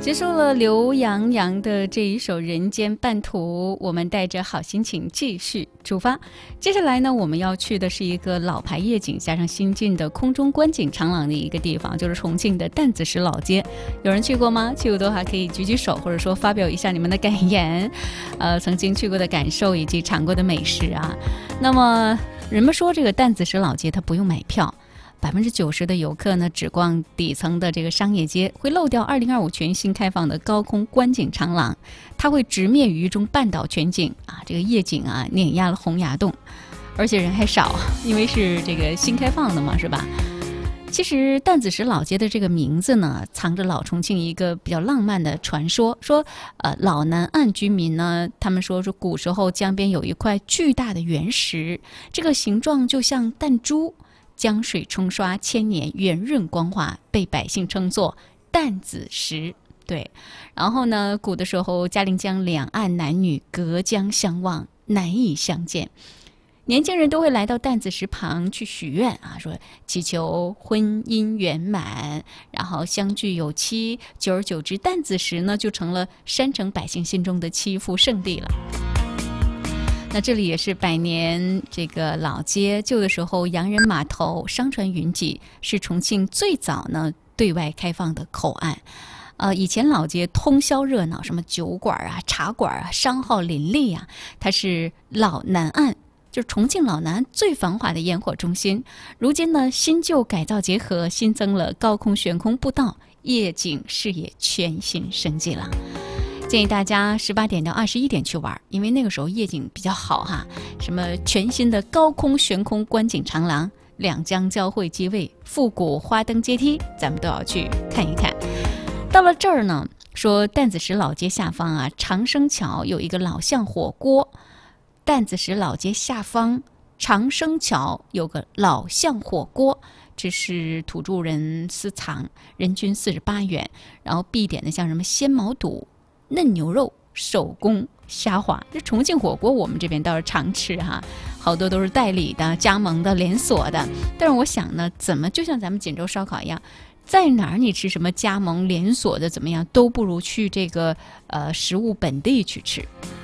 结束了刘洋洋的这一首《人间半途》，我们带着好心情继续出发。接下来呢，我们要去的是一个老牌夜景加上新进的空中观景长廊的一个地方，就是重庆的担子石老街。有人去过吗？去过的话可以举举手，或者说发表一下你们的感言，曾经去过的感受以及尝过的美食啊。那么人们说这个担子石老街它不用买票。90%的游客呢，只逛底层的这个商业街，会漏掉2025全新开放的高空观景长廊，它会直面渝中半岛全景啊，这个夜景啊碾压了洪崖洞，而且人还少，因为是这个新开放的嘛，是吧？其实担子石老街的这个名字呢，藏着老重庆一个比较浪漫的传说，说老南岸居民呢，他们说古时候江边有一块巨大的原石，这个形状就像弹珠。江水冲刷千年，圆润光滑，被百姓称作担子石。对，然后呢，古的时候嘉陵江两岸男女隔江相望，难以相见，年轻人都会来到担子石旁去许愿啊，说祈求婚姻圆满，然后相聚有期，久而久之，担子石呢就成了山城百姓心中的祈福圣地了。那这里也是百年这个老街，旧的时候洋人码头、商船云集，是重庆最早呢对外开放的口岸。以前老街通宵热闹，什么酒馆啊、茶馆啊，商号林立啊，它是老南岸，就是重庆老南最繁华的烟火中心。如今呢，新旧改造结合，新增了高空悬空步道，夜景视野全新升级了。建议大家18点到21点去玩，因为那个时候夜景比较好哈。什么全新的高空悬空观景长廊、两江交汇机位、复古花灯阶梯，咱们都要去看一看。到了这儿呢，说担子石老街下方啊，长生桥有一个老巷火锅。担子石老街下方长生桥有个老巷火锅，这是土著人私藏，人均48元。然后必点的像什么鲜毛肚、嫩牛肉、手工虾滑，这重庆火锅我们这边倒是常吃哈，好多都是代理的、加盟的、连锁的。但是我想呢，怎么就像咱们锦州烧烤一样，在哪儿你吃什么加盟连锁的怎么样，都不如去这个食物本地去吃。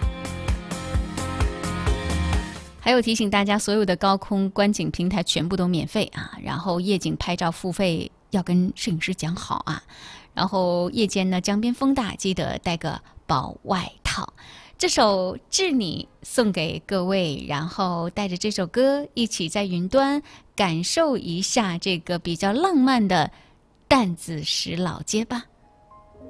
还有提醒大家，所有的高空观景平台全部都免费啊，然后夜景拍照付费要跟摄影师讲好啊。然后夜间呢，江边风大，记得带个薄外套。这首《致你》送给各位，然后带着这首歌一起在云端感受一下这个比较浪漫的担子石老街吧。